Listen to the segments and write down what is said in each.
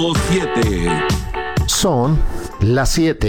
7. Son las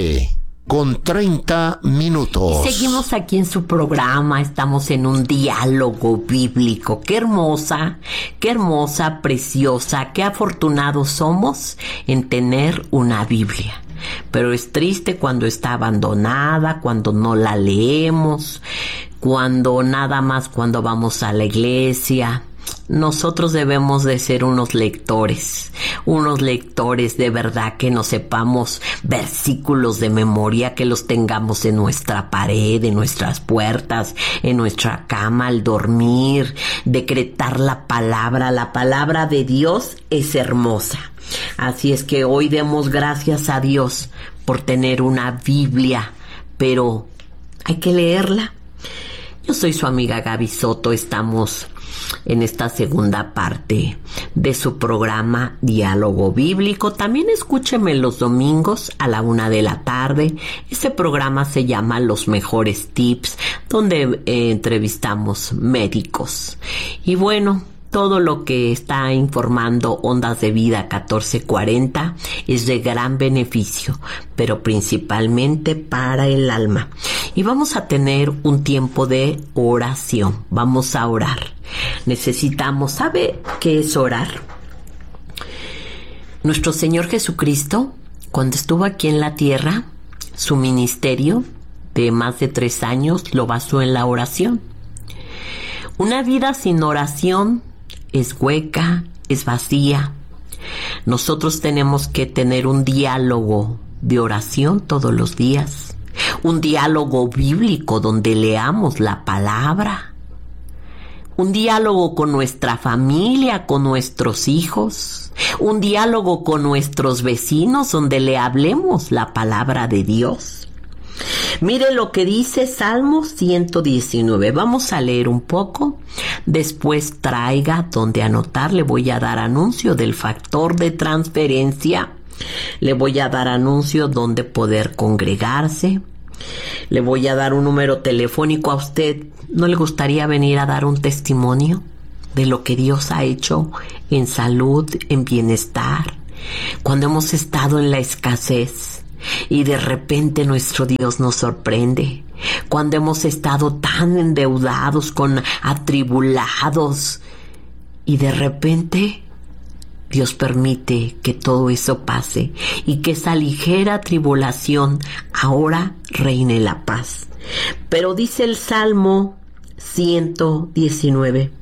7:30. Seguimos aquí en su programa, estamos en un diálogo bíblico. Qué hermosa, preciosa, qué afortunados somos en tener una Biblia. Pero es triste cuando está abandonada, cuando no la leemos, cuando vamos a la iglesia. Nosotros debemos de ser unos lectores de verdad, que nos sepamos versículos de memoria, que los tengamos en nuestra pared, en nuestras puertas, en nuestra cama, al dormir, decretar la palabra de Dios es hermosa. Así es que hoy demos gracias a Dios por tener una Biblia, pero hay que leerla. Yo soy su amiga Gaby Soto, estamos en esta segunda parte de su programa Diálogo Bíblico. También escúcheme los domingos a la 1 de la tarde. Este programa se llama Los Mejores Tips, donde entrevistamos médicos. Y bueno, todo lo que está informando Ondas de Vida 1440 es de gran beneficio, pero principalmente para el alma. Y vamos a tener un tiempo de oración. Vamos a orar. Necesitamos, ¿sabe qué es orar? Nuestro Señor Jesucristo, cuando estuvo aquí en la tierra, su ministerio de más de 3 años lo basó en la oración. Una vida sin oración es hueca, es vacía. Nosotros tenemos que tener un diálogo de oración todos los días, un diálogo bíblico donde leamos la palabra, un diálogo con nuestra familia, con nuestros hijos, un diálogo con nuestros vecinos donde le hablemos la palabra de Dios. Mire lo que dice Salmo 119. Vamos a leer un poco. Después traiga donde anotar. Le voy a dar anuncio del factor de transferencia. Le voy a dar anuncio donde poder congregarse. Le voy a dar un número telefónico. ¿A usted no le gustaría venir a dar un testimonio de lo que Dios ha hecho en salud, en bienestar, cuando hemos estado en la escasez? Y de repente nuestro Dios nos sorprende. Cuando hemos estado tan endeudados, atribulados, y de repente Dios permite que todo eso pase y que esa ligera tribulación ahora reine la paz. Pero dice el Salmo 119: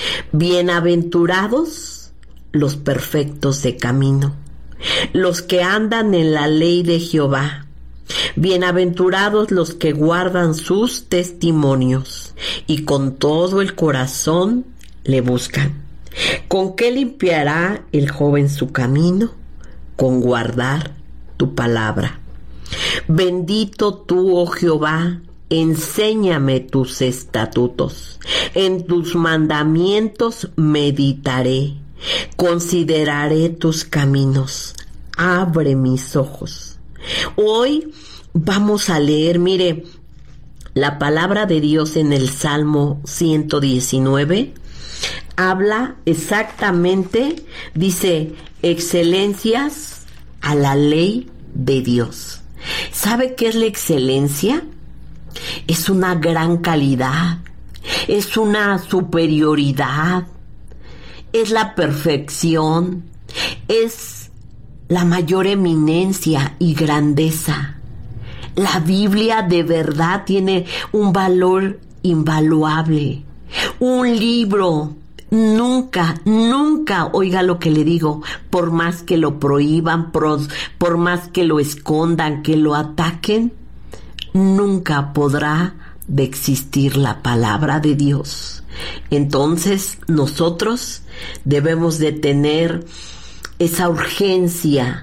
bienaventurados los perfectos de camino, los que andan en la ley de Jehová. Bienaventurados los que guardan sus testimonios y con todo el corazón le buscan. ¿Con qué limpiará el joven su camino? Con guardar tu palabra. Bendito tú, oh Jehová, enséñame tus estatutos. En tus mandamientos meditaré. Consideraré tus caminos. Abre mis ojos. Hoy vamos a leer, mire, la palabra de Dios en el Salmo 119. Habla exactamente, dice, excelencias a la ley de Dios. ¿Sabe qué es la excelencia? Es una gran calidad, es una superioridad, es la perfección, es la mayor eminencia y grandeza. La Biblia de verdad tiene un valor invaluable. Un libro nunca, oiga lo que le digo, por más que lo prohíban, por más que lo escondan, que lo ataquen, nunca podrá de existir la palabra de Dios. Entonces nosotros debemos de tener esa urgencia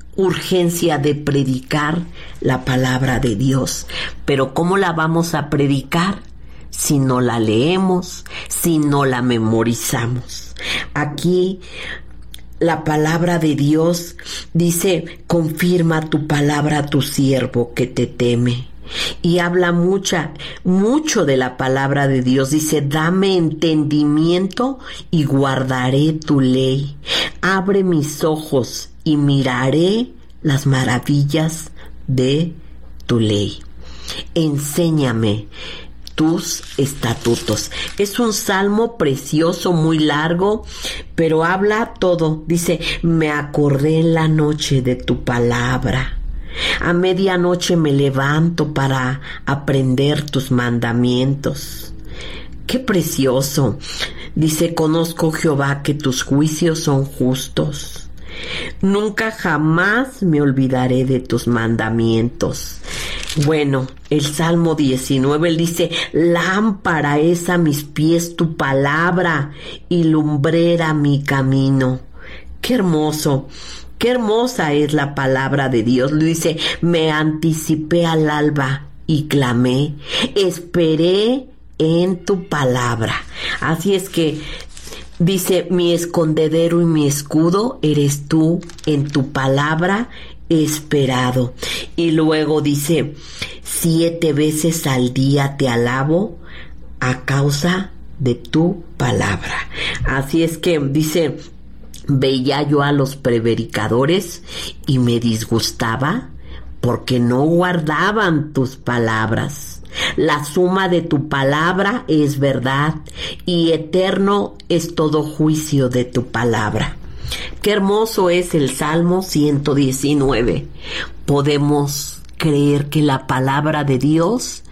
de predicar la palabra de Dios. Pero ¿cómo la vamos a predicar si no la leemos, si no la memorizamos? Aquí la palabra de Dios dice: confirma tu palabra a tu siervo que te teme. Y habla mucho de la palabra de Dios. Dice: dame entendimiento y guardaré tu ley. Abre mis ojos y miraré las maravillas de tu ley. Enséñame tus estatutos. Es un salmo precioso, muy largo, pero habla todo. Dice, me acordé en la noche de tu palabra. A medianoche me levanto para aprender tus mandamientos. ¡Qué precioso! Dice, conozco, Jehová, que tus juicios son justos. Nunca jamás me olvidaré de tus mandamientos. Bueno, el Salmo 19, él dice, lámpara es a mis pies tu palabra y lumbrera mi camino. ¡Qué hermoso! ¡Qué hermosa es la palabra de Dios! Lo dice, me anticipé al alba y clamé, esperé en tu palabra. Así es que dice, mi escondedero y mi escudo eres tú, en tu palabra esperado. Y luego dice, 7 veces al día te alabo a causa de tu palabra. Así es que dice, veía yo a los prevaricadores y me disgustaba porque no guardaban tus palabras. La suma de tu palabra es verdad y eterno es todo juicio de tu palabra. Qué hermoso es el Salmo 119. Podemos creer que la palabra de Dios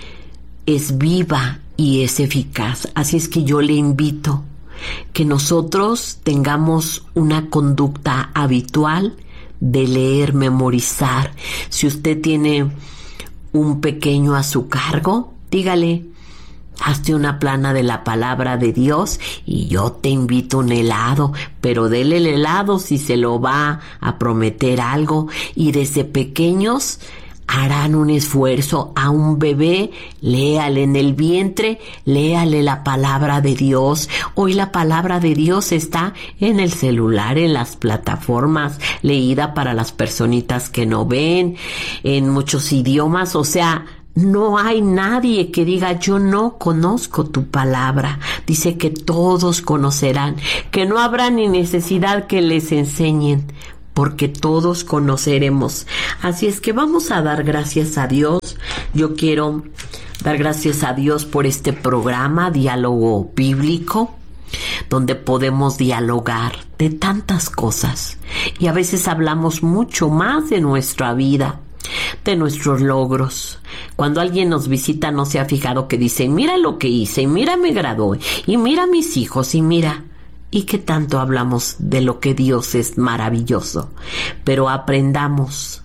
es viva y es eficaz. Así es que yo le invito que nosotros tengamos una conducta habitual de leer, memorizar. Si usted tiene un pequeño a su cargo, dígale, hazte una plana de la palabra de Dios y yo te invito a un helado, pero dele el helado si se lo va a prometer algo. Y desde pequeños harán un esfuerzo. A un bebé, léale en el vientre, léale la palabra de Dios. Hoy la palabra de Dios está en el celular, en las plataformas, leída para las personitas que no ven, en muchos idiomas. O sea, no hay nadie que diga, yo no conozco tu palabra. Dice que todos conocerán, que no habrá ni necesidad que les enseñen, porque todos conoceremos. Así es que vamos a dar gracias a Dios. Yo quiero dar gracias a Dios por este programa, Diálogo Bíblico, donde podemos dialogar de tantas cosas. Y a veces hablamos mucho más de nuestra vida, de nuestros logros. Cuando alguien nos visita, no se ha fijado que dice, mira lo que hice, y mira me gradué, y mira mis hijos, y mira. ¿Y qué tanto hablamos de lo que Dios es maravilloso? Pero aprendamos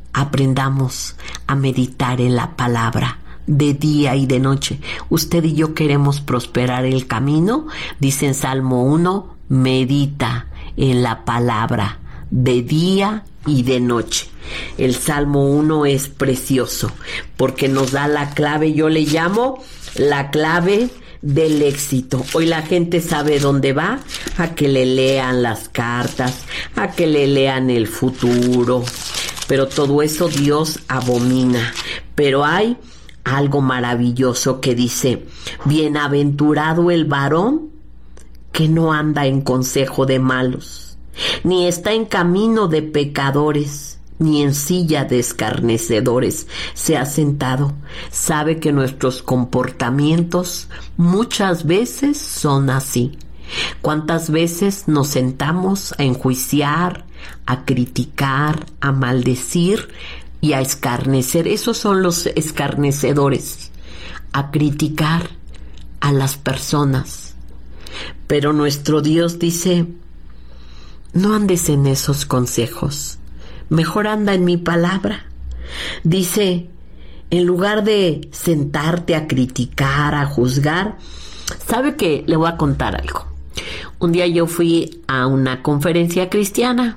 a meditar en la palabra de día y de noche. Usted y yo queremos prosperar el camino. Dice en Salmo 1, medita en la palabra de día y de noche. El Salmo 1 es precioso porque nos da la clave. Yo le llamo la clave del éxito. Hoy la gente sabe dónde va, a que le lean las cartas, a que le lean el futuro, pero todo eso Dios abomina. Pero hay algo maravilloso que dice, bienaventurado el varón que no anda en consejo de malos, ni está en camino de pecadores, ni en silla de escarnecedores se ha sentado. Sabe que nuestros comportamientos muchas veces son así. ¿Cuántas veces nos sentamos a enjuiciar, a criticar, a maldecir y a escarnecer? Esos son los escarnecedores, a criticar a las personas. Pero nuestro Dios dice, no andes en esos consejos. Mejor anda en mi palabra. Dice, en lugar de sentarte a criticar, a juzgar, ¿sabe qué? Le voy a contar algo. Un día yo fui a una conferencia cristiana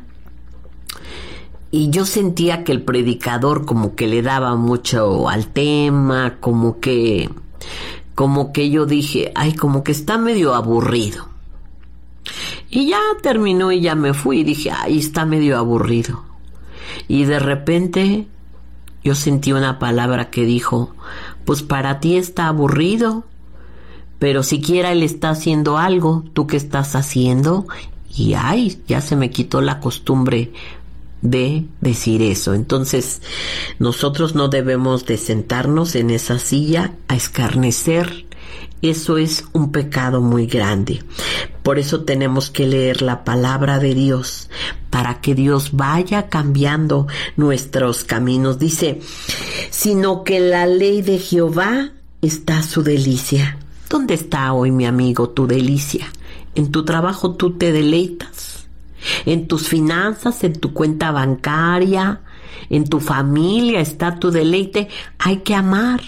y yo sentía que el predicador como que le daba mucho al tema, como que yo dije, ay, como que está medio aburrido. Y ya terminó y ya me fui y dije, ay, está medio aburrido. Y de repente yo sentí una palabra que dijo, pues para ti está aburrido, pero siquiera él está haciendo algo, ¿tú qué estás haciendo? Y ay, ya se me quitó la costumbre de decir eso. Entonces, nosotros no debemos de sentarnos en esa silla a escarnecer. Eso es un pecado muy grande. Por eso tenemos que leer la palabra de Dios, para que Dios vaya cambiando nuestros caminos. Dice, sino que en la ley de Jehová está su delicia. ¿Dónde está hoy, mi amigo, tu delicia? ¿En tu trabajo tú te deleitas? ¿En tus finanzas, en tu cuenta bancaria, en tu familia está tu deleite? Hay que amar.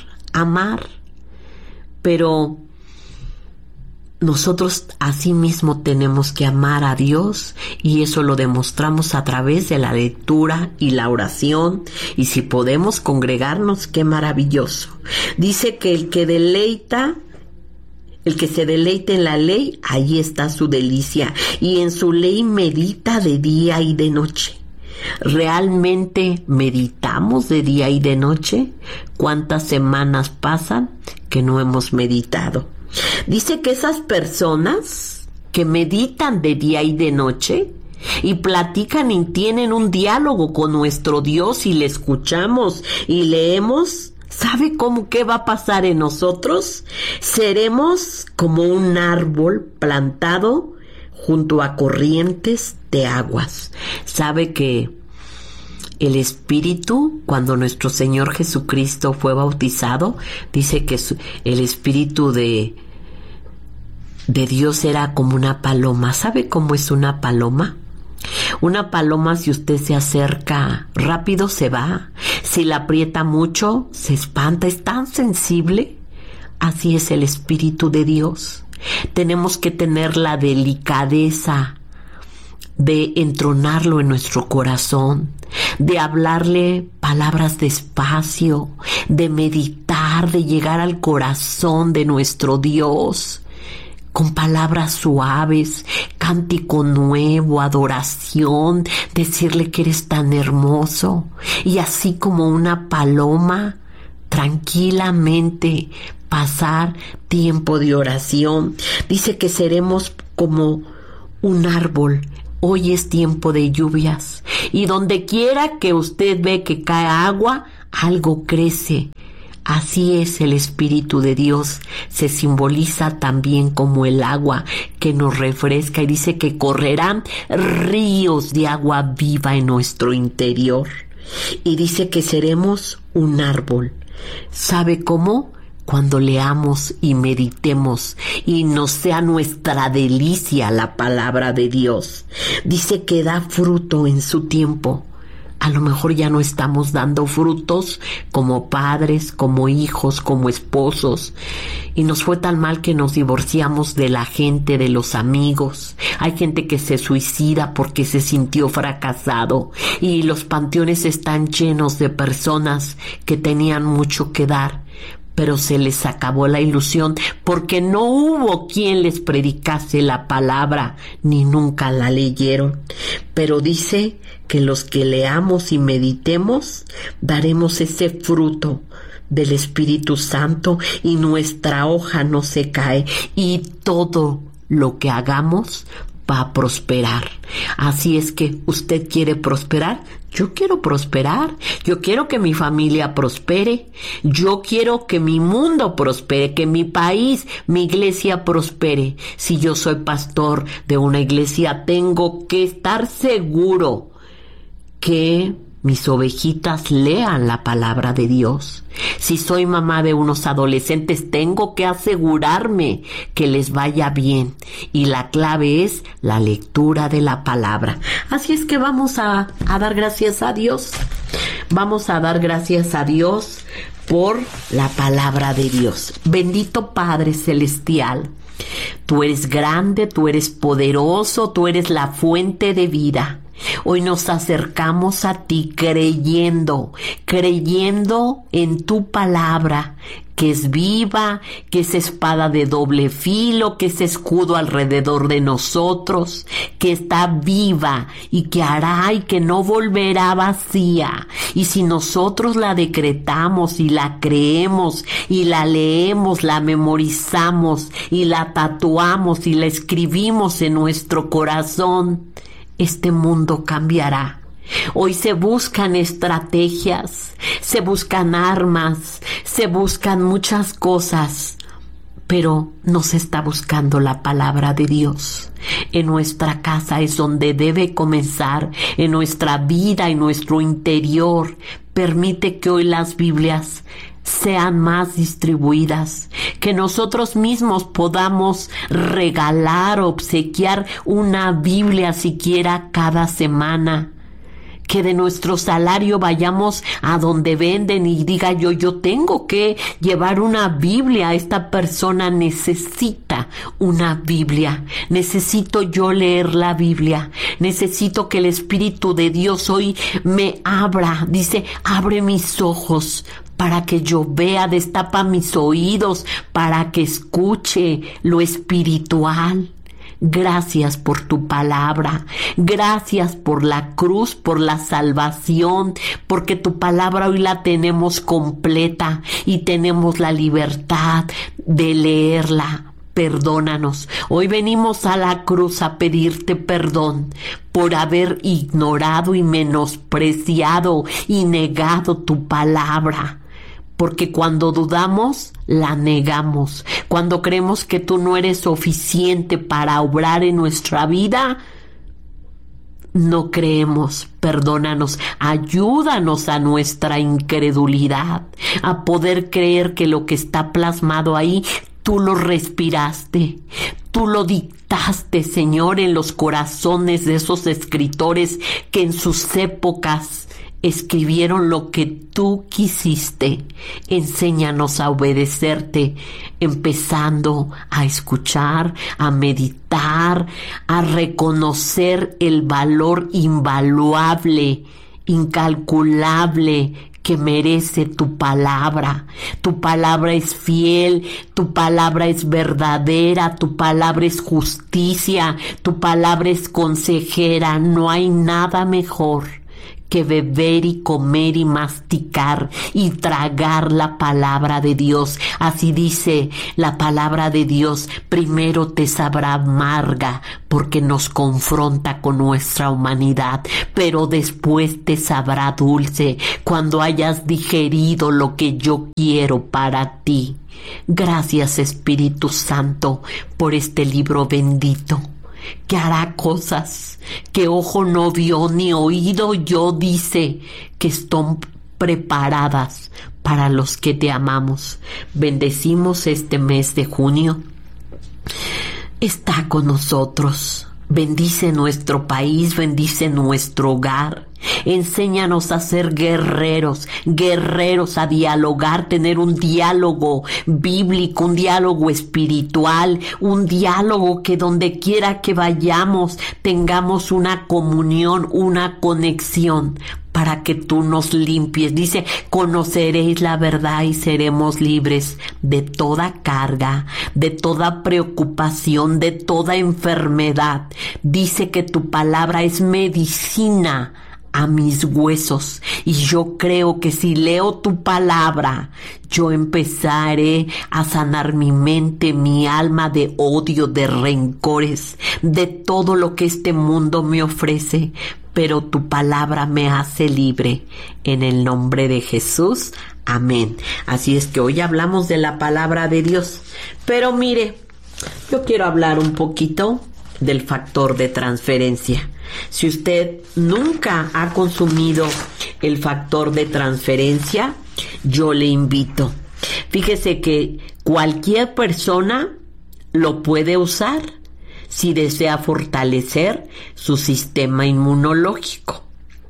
Pero nosotros asimismo tenemos que amar a Dios, y eso lo demostramos a través de la lectura y la oración. Y si podemos congregarnos, qué maravilloso. Dice que el que se deleite en la ley, ahí está su delicia, y en su ley medita de día y de noche. ¿Realmente meditamos de día y de noche? ¿Cuántas semanas pasan que no hemos meditado? Dice que esas personas que meditan de día y de noche y platican y tienen un diálogo con nuestro Dios, y le escuchamos y leemos, ¿sabe qué va a pasar en nosotros? Seremos como un árbol plantado junto a corrientes de aguas. ¿Sabe que el Espíritu, cuando nuestro Señor Jesucristo fue bautizado, dice que el Espíritu de Dios era como una paloma? ¿Sabe cómo es una paloma? Una paloma, si usted se acerca rápido, se va. Si la aprieta mucho, se espanta. Es tan sensible. Así es el Espíritu de Dios. Tenemos que tener la delicadeza de entronarlo en nuestro corazón, de hablarle palabras despacio, de meditar, de llegar al corazón de nuestro Dios con palabras suaves, cántico nuevo, adoración, decirle que eres tan hermoso, y así como una paloma, tranquilamente pasar tiempo de oración. Dice que seremos como un árbol. Hoy es tiempo de lluvias, y donde quiera que usted ve que cae agua, algo crece. Así es el Espíritu de Dios. Se simboliza también como el agua que nos refresca, y dice que correrán ríos de agua viva en nuestro interior. Y dice que seremos un árbol. ¿Sabe cómo? Cuando leamos y meditemos y nos sea nuestra delicia la palabra de Dios. Dice que da fruto en su tiempo. A lo mejor ya no estamos dando frutos como padres, como hijos, como esposos, y nos fue tan mal que nos divorciamos de la gente, de los amigos. Hay gente que se suicida porque se sintió fracasado, y los panteones están llenos de personas que tenían mucho que dar, pero se les acabó la ilusión porque no hubo quien les predicase la palabra, ni nunca la leyeron. Pero dice que los que leamos y meditemos, daremos ese fruto del Espíritu Santo, y nuestra hoja no se cae, y todo lo que hagamos va a prosperar. Así es que usted quiere prosperar. Yo quiero prosperar. Yo quiero que mi familia prospere. Yo quiero que mi mundo prospere, que mi país, mi iglesia prospere. Si yo soy pastor de una iglesia, tengo que estar seguro que mis ovejitas lean la palabra de Dios. Si soy mamá de unos adolescentes, tengo que asegurarme que les vaya bien. Y la clave es la lectura de la palabra. Así es que vamos a dar gracias a Dios. Vamos a dar gracias a Dios por la palabra de Dios. Bendito Padre Celestial, tú eres grande, tú eres poderoso, tú eres la fuente de vida. Hoy nos acercamos a ti creyendo en tu palabra, que es viva, que es espada de doble filo, que es escudo alrededor de nosotros, que está viva y que hará y que no volverá vacía. Y si nosotros la decretamos y la creemos y la leemos, la memorizamos y la tatuamos y la escribimos en nuestro corazón, este mundo cambiará. Hoy se buscan estrategias, se buscan armas, se buscan muchas cosas, pero no se está buscando la palabra de Dios. En nuestra casa es donde debe comenzar, en nuestra vida, en nuestro interior. Permite que hoy las Biblias sean más distribuidas, que nosotros mismos podamos regalar, obsequiar una Biblia siquiera cada semana. Que de nuestro salario vayamos a donde venden y diga yo tengo que llevar una Biblia. Esta persona necesita una Biblia. Necesito yo leer la Biblia. Necesito que el Espíritu de Dios hoy me abra. Dice, abre mis ojos para que yo vea, destapa mis oídos para que escuche lo espiritual. Gracias por tu palabra, gracias por la cruz, por la salvación, porque tu palabra hoy la tenemos completa y tenemos la libertad de leerla. Perdónanos. Hoy venimos a la cruz a pedirte perdón por haber ignorado y menospreciado y negado tu palabra. Porque cuando dudamos, la negamos. Cuando creemos que tú no eres suficiente para obrar en nuestra vida, no creemos. Perdónanos, ayúdanos a nuestra incredulidad, a poder creer que lo que está plasmado ahí, tú lo respiraste, tú lo dictaste, Señor, en los corazones de esos escritores que en sus épocas escribieron lo que tú quisiste. Enséñanos a obedecerte, empezando a escuchar, a meditar, a reconocer el valor invaluable, incalculable que merece tu palabra. Tu palabra es fiel, tu palabra es verdadera, tu palabra es justicia, tu palabra es consejera. No hay nada mejor que beber y comer y masticar y tragar la palabra de Dios. Así dice la palabra de Dios, primero te sabrá amarga porque nos confronta con nuestra humanidad, pero después te sabrá dulce cuando hayas digerido lo que yo quiero para ti. Gracias, Espíritu Santo, por este libro bendito, que hará cosas que ojo no vio ni oído yo, dice, que están preparadas para los que te amamos. Bendecimos este mes de junio. Está con nosotros. Bendice nuestro país, bendice nuestro hogar. Enséñanos a ser guerreros, a dialogar, tener un diálogo bíblico, un diálogo espiritual, un diálogo que donde quiera que vayamos tengamos una comunión, una conexión, para que tú nos limpies. Dice, conoceréis la verdad y seremos libres de toda carga, de toda preocupación, de toda enfermedad. Dice que tu palabra es medicina a mis huesos, y yo creo que si leo tu palabra, yo empezaré a sanar mi mente, mi alma de odio, de rencores, de todo lo que este mundo me ofrece, pero tu palabra me hace libre. En el nombre de Jesús, amén. Así es que hoy hablamos de la palabra de Dios, pero mire, yo quiero hablar un poquito del factor de transferencia. Si usted nunca ha consumido el factor de transferencia, yo le invito. Fíjese que cualquier persona lo puede usar si desea fortalecer su sistema inmunológico.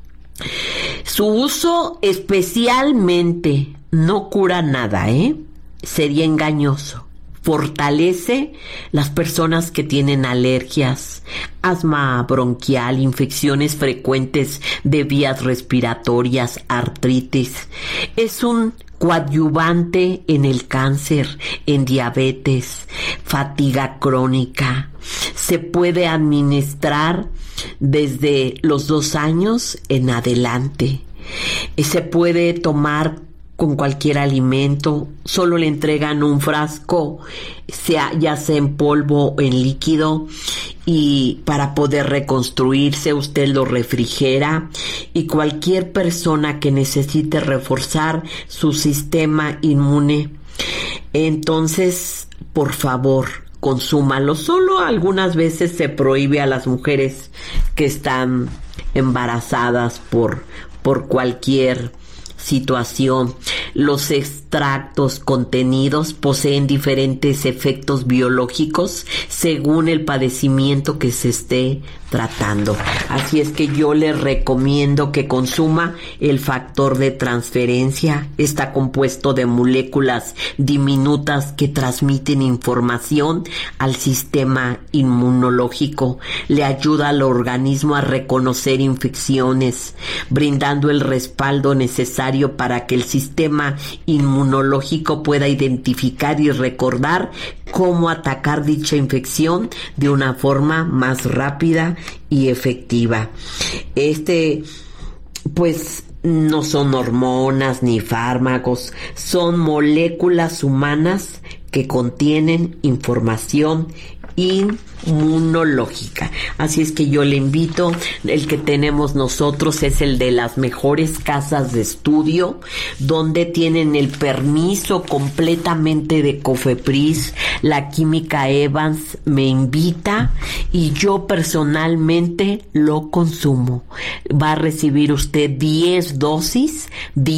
Su uso especialmente no cura nada, sería engañoso. Fortalece las personas que tienen alergias, asma bronquial, infecciones frecuentes de vías respiratorias, artritis. Es un coadyuvante en el cáncer, en diabetes, fatiga crónica. Se puede administrar desde los 2 años en adelante. Se puede tomar con cualquier alimento, solo le entregan un frasco, ya sea en polvo o en líquido, y para poder reconstruirse usted lo refrigera, y cualquier persona que necesite reforzar su sistema inmune, entonces por favor consúmalo. Solo algunas veces se prohíbe a las mujeres que están embarazadas por cualquier situación. Los extractos contenidos poseen diferentes efectos biológicos según el padecimiento que se esté tratando. Así es que yo le recomiendo que consuma el factor de transferencia. Está compuesto de moléculas diminutas que transmiten información al sistema inmunológico. Le ayuda al organismo a reconocer infecciones, brindando el respaldo necesario para que el sistema inmunológico pueda identificar y recordar cómo atacar dicha infección de una forma más rápida y efectiva. Pues no son hormonas ni fármacos, son moléculas humanas que contienen información inmunológica. Así es que yo le invito, el que tenemos nosotros es el de las mejores casas de estudio, donde tienen el permiso completamente de COFEPRIS. La Química Evans me invita y yo personalmente lo consumo. Va a recibir usted 10 dosis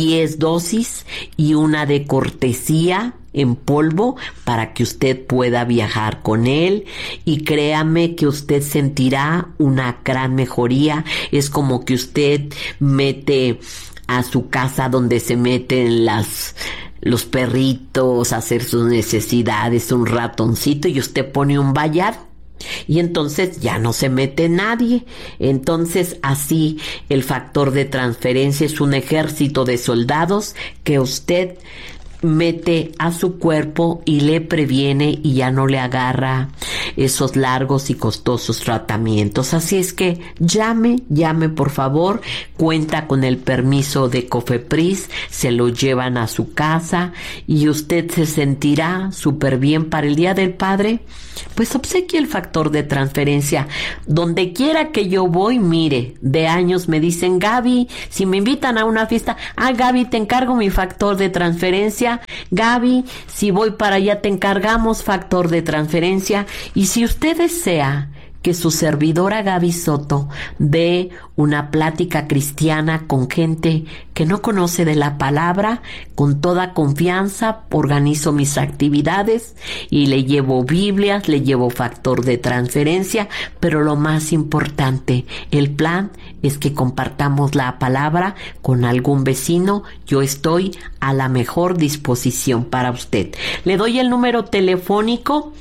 y una de cortesía en polvo para que usted pueda viajar con él, y créame que usted sentirá una gran mejoría. Es como que usted mete a su casa donde se meten los perritos a hacer sus necesidades, un ratoncito, y usted pone un vallado y entonces ya no se mete nadie. Entonces así el factor de transferencia es un ejército de soldados que usted mete a su cuerpo y le previene y ya no le agarra esos largos y costosos tratamientos. Así es que llame por favor, cuenta con el permiso de COFEPRIS, se lo llevan a su casa y usted se sentirá súper bien. Para el Día del Padre, pues obsequie el factor de transferencia. Donde quiera que yo voy, mire, de años me dicen: Gaby, si me invitan a una fiesta, Gaby, te encargo mi factor de transferencia. Gaby, si voy para allá, te encargamos factor de transferencia. Y si usted desea que su servidora Gaby Soto dé una plática cristiana con gente que no conoce de la palabra, con toda confianza organizo mis actividades y le llevo Biblias, le llevo factor de transferencia, pero lo más importante, el plan es que compartamos la palabra con algún vecino. Yo estoy a la mejor disposición para usted. Le doy el número telefónico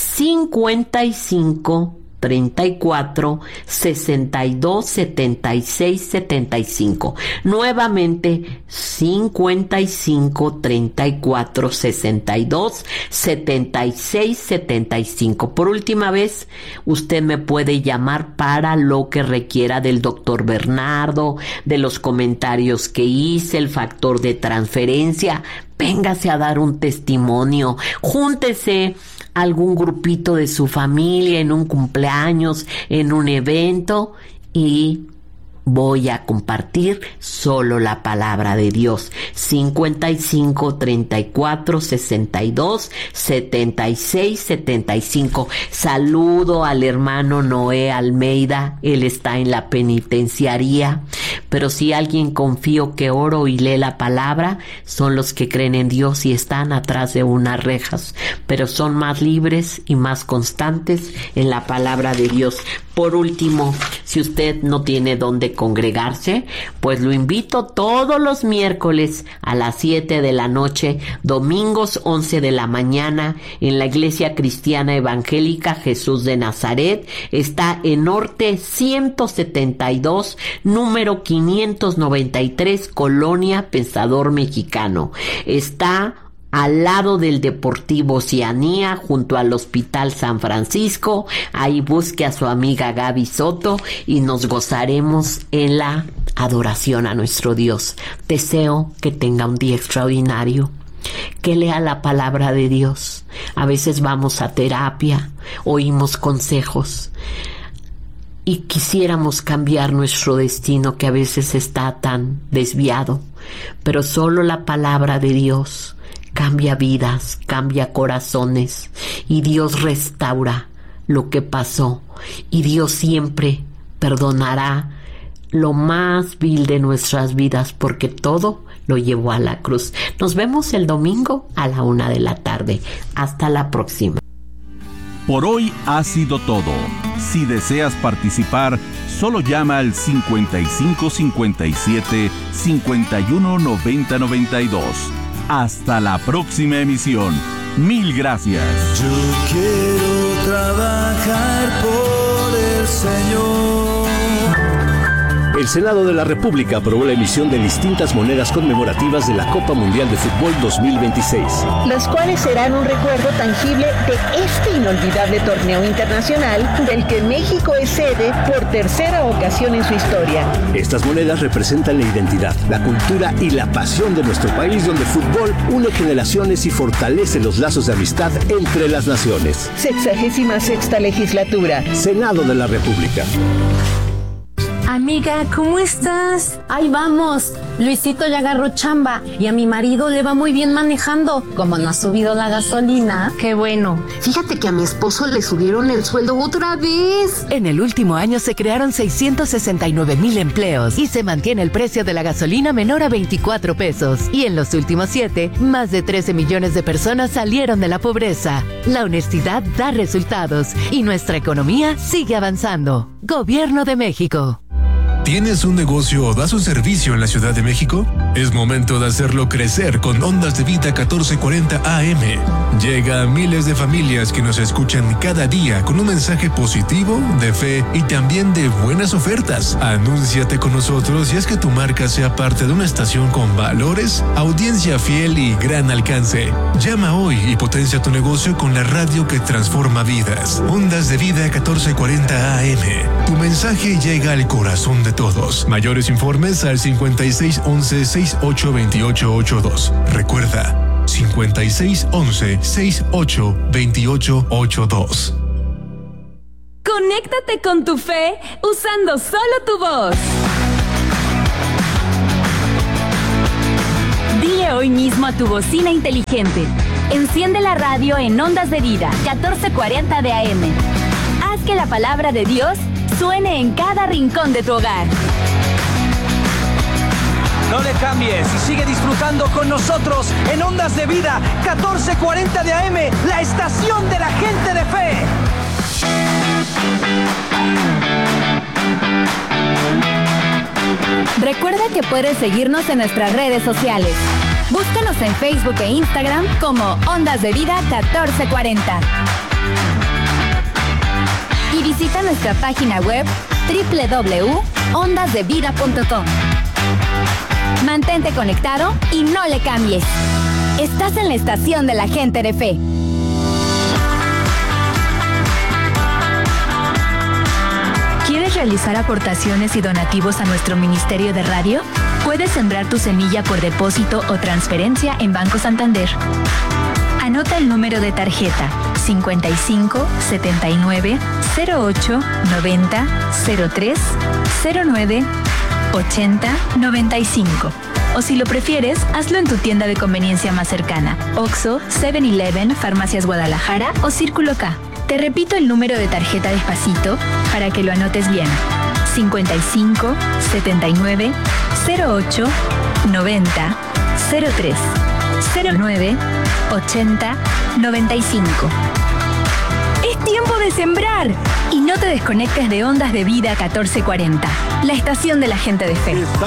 55 34 62 76 75. Nuevamente 55 34 62 76 75. Por última vez, usted me puede llamar para lo que requiera del doctor Bernardo, de los comentarios que hice, el factor de transferencia. Véngase a dar un testimonio, júntese algún grupito de su familia en un cumpleaños, en un evento, y voy a compartir solo la palabra de Dios. 55 34 62 76 75. Saludo al hermano Noé Almeida, él está en la penitenciaría, pero si alguien confío que oro y lee la palabra, son los que creen en Dios y están atrás de unas rejas, pero son más libres y más constantes en la palabra de Dios. Por último, si usted no tiene dónde congregarse, pues lo invito todos los miércoles a las 7 de la noche, domingos 11 de la mañana, en la Iglesia Cristiana Evangélica Jesús de Nazaret. Está en Norte 172, número 593, Colonia Pensador Mexicano. Está al lado del Deportivo Oceanía, junto al Hospital San Francisco. Ahí busque a su amiga Gaby Soto y nos gozaremos en la adoración a nuestro Dios. Deseo que tenga un día extraordinario, que lea la palabra de Dios. A veces vamos a terapia, oímos consejos y quisiéramos cambiar nuestro destino, que a veces está tan desviado, pero solo la palabra de Dios cambia vidas, cambia corazones, y Dios restaura lo que pasó, y Dios siempre perdonará lo más vil de nuestras vidas, porque todo lo llevó a la cruz. Nos vemos el domingo a la 1 de la tarde. Hasta la próxima. Por hoy ha sido todo. Si deseas participar, solo llama al 5557 51 90 92. Hasta la próxima emisión. Mil gracias. Yo quiero trabajar por el Señor. El Senado de la República aprobó la emisión de distintas monedas conmemorativas de la Copa Mundial de Fútbol 2026. Las cuales serán un recuerdo tangible de este inolvidable torneo internacional del que México es sede por tercera ocasión en su historia. Estas monedas representan la identidad, la cultura y la pasión de nuestro país, donde el fútbol une generaciones y fortalece los lazos de amistad entre las naciones. 66ª legislatura. Senado de la República. Amiga, ¿cómo estás? Ahí vamos. Luisito ya agarró chamba y a mi marido le va muy bien manejando. Como no ha subido la gasolina, qué bueno. Fíjate que a mi esposo le subieron el sueldo otra vez. En el último año se crearon 669,000 empleos y se mantiene el precio de la gasolina menor a 24 pesos. Y en los últimos 7, más de 13 millones de personas salieron de la pobreza. La honestidad da resultados y nuestra economía sigue avanzando. Gobierno de México. ¿Tienes un negocio o das un servicio en la Ciudad de México? Es momento de hacerlo crecer con Ondas de Vida 1440 AM. Llega a miles de familias que nos escuchan cada día con un mensaje positivo, de fe y también de buenas ofertas. Anúnciate con nosotros y haz que tu marca sea parte de una estación con valores, audiencia fiel y gran alcance. Llama hoy y potencia tu negocio con la radio que transforma vidas. Ondas de Vida 1440 AM. Tu mensaje llega al corazón de todos. Mayores informes al 5611-682882. Recuerda, 5611-682882. Conéctate con tu fe usando solo tu voz. Dile hoy mismo a tu bocina inteligente: enciende la radio en Ondas de Vida 1440 de AM. Haz que la palabra de Dios suene en cada rincón de tu hogar. No le cambies y sigue disfrutando con nosotros en Ondas de Vida 1440 de AM, la estación de la gente de fe. Recuerda que puedes seguirnos en nuestras redes sociales. Búscanos en Facebook e Instagram como Ondas de Vida 1440. Y visita nuestra página web www.ondasdevida.com. Mantente conectado y no le cambies. Estás en la estación de la gente de fe. ¿Quieres realizar aportaciones y donativos a nuestro Ministerio de Radio? Puedes sembrar tu semilla por depósito o transferencia en Banco Santander. Anota el número de tarjeta 55 79 08 90 03 09 80 95. O si lo prefieres, hazlo en tu tienda de conveniencia más cercana: Oxxo, 7-Eleven, Farmacias Guadalajara o Círculo K. Te repito el número de tarjeta despacito para que lo anotes bien: 55 79 08 90 03 09 80 95. tiempo de sembrar. Y no te desconectes de Ondas de Vida 1440, la estación de la gente de fe.